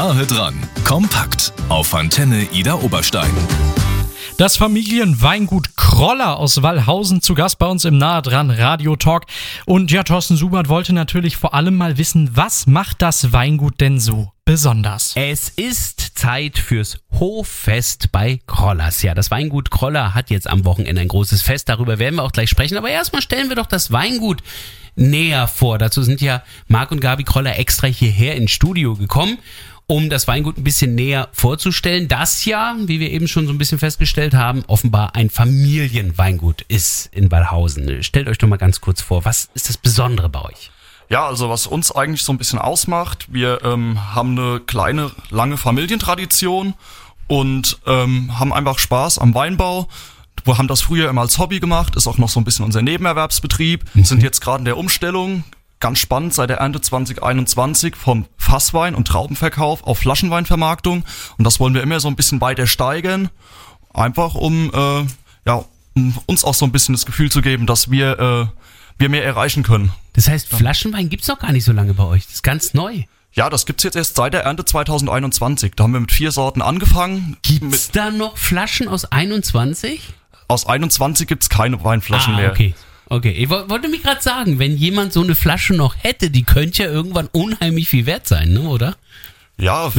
Nahe dran, kompakt auf Antenne Ida Oberstein. Das Familienweingut Kroller aus Wallhausen zu Gast bei uns im Nahe dran Radio Talk. Und ja, Thorsten Subert wollte natürlich vor allem mal wissen, was macht das Weingut denn so besonders? Es ist Zeit fürs Hoffest bei Krollers. Ja, das Weingut Kroller hat jetzt am Wochenende ein großes Fest, darüber werden wir auch gleich sprechen. Aber erstmal stellen wir doch das Weingut näher vor. Dazu sind ja Marc und Gabi Kroller extra hierher ins Studio gekommen, um das Weingut ein bisschen näher vorzustellen, das ja, wie wir eben schon so ein bisschen festgestellt haben, offenbar ein Familienweingut ist in Wallhausen. Stellt euch doch mal ganz kurz vor, was ist das Besondere bei euch? Ja, also was uns eigentlich so ein bisschen ausmacht, wir haben eine kleine, lange Familientradition und haben einfach Spaß am Weinbau. Wir haben das früher immer als Hobby gemacht, ist auch noch so ein bisschen unser Nebenerwerbsbetrieb, sind jetzt gerade in der Umstellung. Ganz spannend, seit der Ernte 2021 vom Fasswein- und Traubenverkauf auf Flaschenweinvermarktung. Und das wollen wir immer so ein bisschen weiter steigern. Einfach um uns auch so ein bisschen das Gefühl zu geben, dass wir mehr erreichen können. Das heißt, Flaschenwein gibt's noch gar nicht so lange bei euch. Das ist ganz neu. Ja, das gibt's jetzt erst seit der Ernte 2021. Da haben wir mit 4 Sorten angefangen. Gibt's da noch Flaschen aus 21? Aus 21 gibt's keine Weinflaschen mehr. Okay, ich wollte mir gerade sagen, wenn jemand so eine Flasche noch hätte, die könnte ja irgendwann unheimlich viel wert sein, ne, oder? Ja.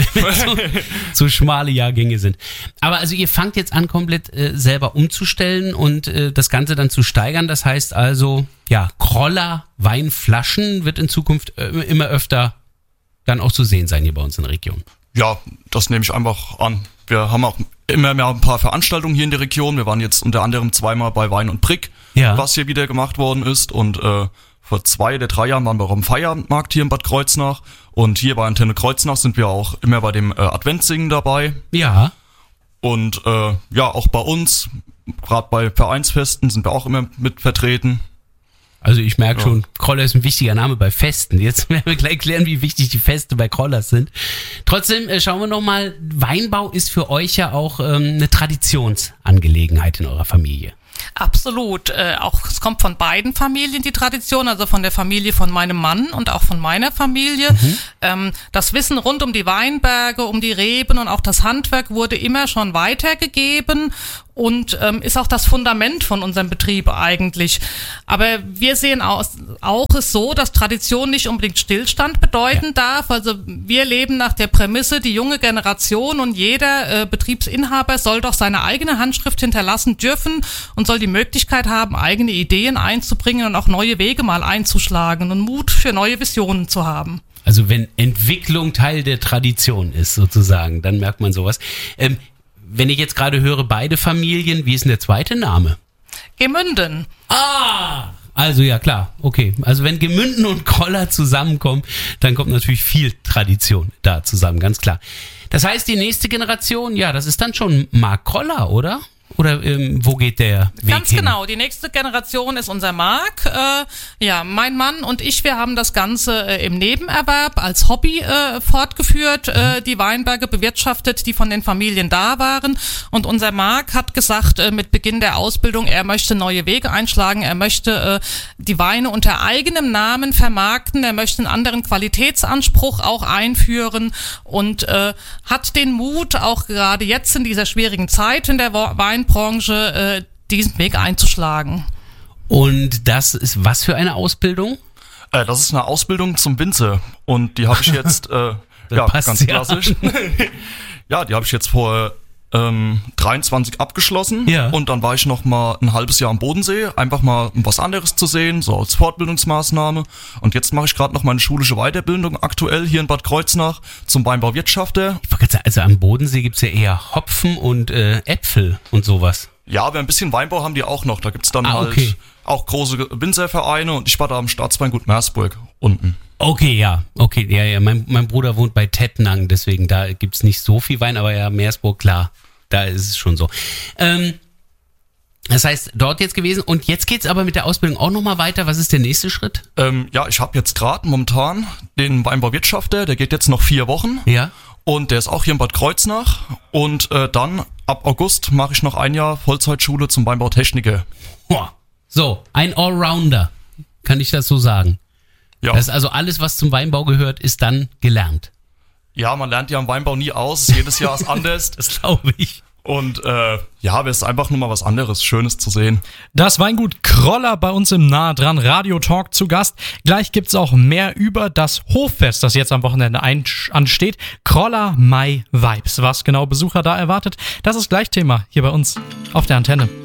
so schmale Jahrgänge sind. Aber also ihr fangt jetzt an, komplett selber umzustellen und das Ganze dann zu steigern. Das heißt also, ja, Kroller Weinflaschen wird in Zukunft immer öfter dann auch zu sehen sein hier bei uns in der Region. Ja, das nehme ich einfach an. Wir haben auch immer mehr ein paar Veranstaltungen hier in der Region. Wir waren jetzt unter anderem 2-mal bei Wein und Brick, was hier wieder gemacht worden ist. Und vor 2 oder 3 Jahren waren wir auch am Feierabendmarkt hier in Bad Kreuznach. Und hier bei Antenne Kreuznach sind wir auch immer bei dem Adventssingen dabei. Ja. Und auch bei uns, gerade bei Vereinsfesten, sind wir auch immer mit vertreten. Also ich merke schon, Kroller ist ein wichtiger Name bei Festen. Jetzt werden wir gleich klären, wie wichtig die Feste bei Krollers sind. Trotzdem schauen wir nochmal, Weinbau ist für euch ja auch eine Traditionsangelegenheit in eurer Familie. Absolut. Es kommt von beiden Familien die Tradition, also von der Familie von meinem Mann und auch von meiner Familie. Das Wissen rund um die Weinberge, um die Reben und auch das Handwerk wurde immer schon weitergegeben und ist auch das Fundament von unserem Betrieb eigentlich. Aber wir sehen auch es so, dass Tradition nicht unbedingt Stillstand bedeuten darf. Also wir leben nach der Prämisse, die junge Generation und jeder Betriebsinhaber soll doch seine eigene Handschrift hinterlassen dürfen und soll die Möglichkeit haben, eigene Ideen einzubringen und auch neue Wege mal einzuschlagen und Mut für neue Visionen zu haben. Also wenn Entwicklung Teil der Tradition ist sozusagen, dann merkt man sowas. Wenn ich jetzt gerade höre, beide Familien, wie ist denn der zweite Name? Gemünden. Also ja, klar, okay. Also wenn Gemünden und Kroller zusammenkommen, dann kommt natürlich viel Tradition da zusammen, ganz klar. Das heißt, die nächste Generation, ja, das ist dann schon Marc Kroller, oder? Oder wo geht der Weg Ganz hin? genau, die nächste Generation ist unser Marc. Mein Mann und ich, wir haben das Ganze im Nebenerwerb als Hobby fortgeführt, die Weinberge bewirtschaftet, die von den Familien da waren. Und unser Marc hat gesagt, mit Beginn der Ausbildung, er möchte neue Wege einschlagen, er möchte die Weine unter eigenem Namen vermarkten, er möchte einen anderen Qualitätsanspruch auch einführen und hat den Mut, auch gerade jetzt in dieser schwierigen Zeit in der Weinbranche, diesen Weg einzuschlagen. Und das ist was für eine Ausbildung? Das ist eine Ausbildung zum Winzer und die habe ich jetzt, ganz klassisch. Ja, die habe ich jetzt vor 23 abgeschlossen und dann war ich noch mal ein halbes Jahr am Bodensee, einfach mal um was anderes zu sehen, so als Fortbildungsmaßnahme. Und jetzt mache ich gerade noch meine schulische Weiterbildung aktuell hier in Bad Kreuznach zum Weinbauwirtschafter. Ich wollte sagen, also am Bodensee gibt's ja eher Hopfen und Äpfel und sowas. Ja, aber ein bisschen Weinbau haben die auch noch. Da gibt's dann auch große Winzervereine und ich war da am Staatsweingut Meersburg unten. Okay. Mein Bruder wohnt bei Tettnang, deswegen da gibt's nicht so viel Wein, aber ja, Meersburg, klar, da ist es schon so. Das heißt, dort jetzt gewesen und jetzt geht's aber mit der Ausbildung auch nochmal weiter. Was ist der nächste Schritt? Ich habe jetzt gerade momentan den Weinbauwirtschafter, der geht jetzt noch 4 Wochen. Ja. Und der ist auch hier in Bad Kreuznach und dann ab August mache ich noch 1 Jahr Vollzeitschule zum Weinbautechniker. So, ein Allrounder, kann ich das so sagen? Ja. Das ist also alles, was zum Weinbau gehört, ist dann gelernt. Ja, man lernt ja am Weinbau nie aus. Jedes Jahr ist anders. Das glaube ich. Und ja, es ist einfach nur mal was anderes, Schönes zu sehen. Das Weingut Kroller bei uns im Nah dran Radio Talk zu Gast. Gleich gibt's auch mehr über das Hoffest, das jetzt am Wochenende ansteht. Kroller Mai Vibes. Was genau Besucher da erwartet, das ist gleich Thema hier bei uns auf der Antenne.